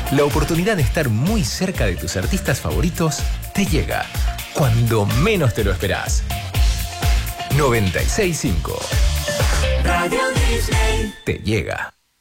La oportunidad de estar muy cerca de tus artistas favoritos te llega cuando menos te lo esperás. 96.5 Radio Disney te llega.